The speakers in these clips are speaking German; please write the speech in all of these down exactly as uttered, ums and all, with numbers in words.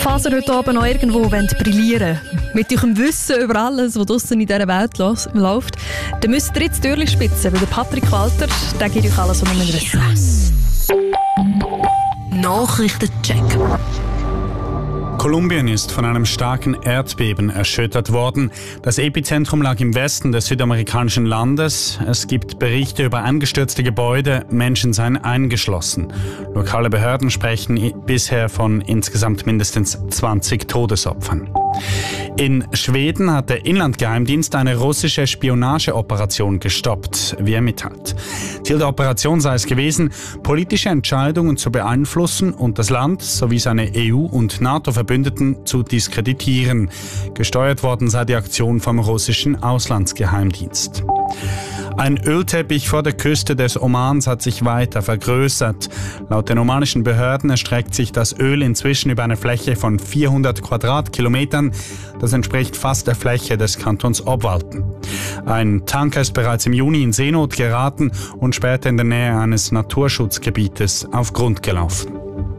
Falls ihr heute Abend noch irgendwo brillieren wollt, mit eurem Wissen über alles, was draussen in dieser Welt los, läuft, dann müsst ihr jetzt die Türchen spitzen, weil der Patrick Walter, der gibt euch alles, was ihr wissen müsst. Nachrichtencheck. Kolumbien ist von einem starken Erdbeben erschüttert worden. Das Epizentrum lag im Westen des südamerikanischen Landes. Es gibt Berichte über eingestürzte Gebäude, Menschen seien eingeschlossen. Lokale Behörden sprechen bisher von insgesamt mindestens zwanzig Todesopfern. In Schweden hat der Inlandgeheimdienst eine russische Spionageoperation gestoppt, wie er mitteilt. Ziel der Operation sei es gewesen, politische Entscheidungen zu beeinflussen und das Land sowie seine E U- und NATO-Verbündeten zu diskreditieren. Gesteuert worden sei die Aktion vom russischen Auslandsgeheimdienst. Ein Ölteppich vor der Küste des Omans hat sich weiter vergrößert. Laut den omanischen Behörden erstreckt sich das Öl inzwischen über eine Fläche von vierhundert Quadratkilometern. Das entspricht fast der Fläche des Kantons Obwalden. Ein Tanker ist bereits im Juni in Seenot geraten und später in der Nähe eines Naturschutzgebietes auf Grund gelaufen.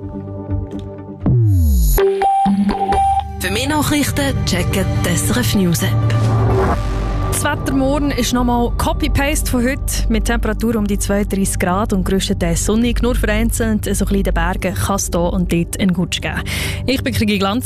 Für mehr Nachrichten checken die S R F News App. Das Wetter morgen ist nochmal Copy-Paste von heute, mit Temperatur um die zweiunddreissig Grad und grösstenteils sonnig. Nur vereinzelt so ein bisschen in den Bergen kann es hier und dort einen Gutsch geben. Ich bin Krigi Glanz.